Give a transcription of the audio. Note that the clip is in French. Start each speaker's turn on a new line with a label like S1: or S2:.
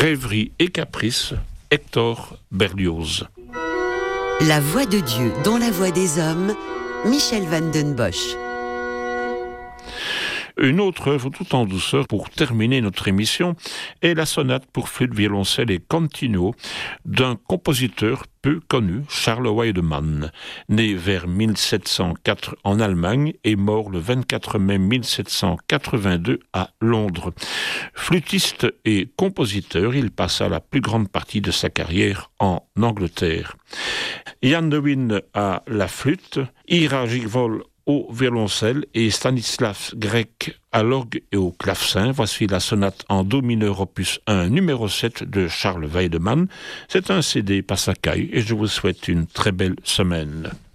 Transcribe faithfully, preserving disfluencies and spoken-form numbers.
S1: Rêverie et caprice, Hector Berlioz.
S2: La voix de Dieu dans la voix des hommes, Michel van den Bosch.
S1: Une autre œuvre tout en douceur pour terminer notre émission est la sonate pour flûte, violoncelle et continuo d'un compositeur peu connu, Charles Wiedemann, né vers mille sept cent quatre en Allemagne et mort le vingt-quatre mai mille sept cent quatre-vingt-deux à Londres. Flûtiste et compositeur, il passa la plus grande partie de sa carrière en Angleterre. Jan de Win à la flûte, Ira Gigvol au violoncelle et Stanislas Grec à l'orgue et au clavecin. Voici la sonate en do mineur opus un numéro sept de Charles Wiedemann. C'est un C D Passacaille et je vous souhaite une très belle semaine.